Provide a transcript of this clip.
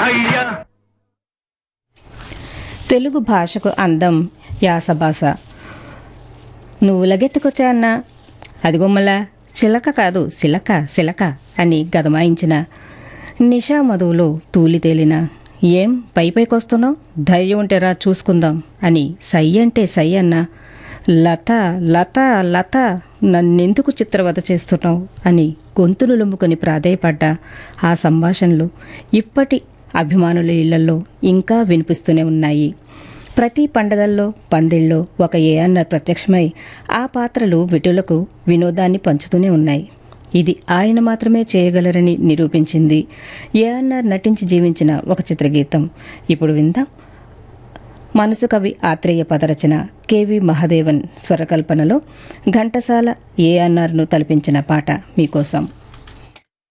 అయ్యా. తెలుగు భాషకు అందం యాస భాష. నువ్వు లగెత్తుకొచ్చా అన్నా అదిగొమ్మలా చిలక కాదు సిలక సిలక అని గదమాయించిన నిషా మధువులో తూలి తేలిన ఏం పైకొస్తున్నావు ధైర్యం ఉంటేరా చూసుకుందాం అని సై అంటే సై అన్న లత లత లత నన్నెందుకు చిత్రవద చేస్తున్నావు అని గొంతులు లొమ్ముకొని ప్రాధేయపడ్డ ఆ సంభాషణలు ఇప్పటి అభిమానుల ఇళ్లలో ఇంకా వినిపిస్తూనే ఉన్నాయి. ప్రతి పండగల్లో పందిళ్ళలో ఒక ఏఎన్ఆర్ ప్రత్యక్షమై ఆ పాత్రలు విటులకు వినోదాన్ని పంచుతూనే ఉన్నాయి. ఇది ఆయన మాత్రమే చేయగలరని నిరూపించింది ఏఎన్ఆర్ నటించి జీవించిన ఒక చిత్రగీతం. ఇప్పుడు విందాం. మనసు కవి ఆత్రేయ పదరచన కెవి మహదేవన్ స్వరకల్పనలో ఘంటసాల ఏఎన్ఆర్ను తలపించిన పాట మీకోసం.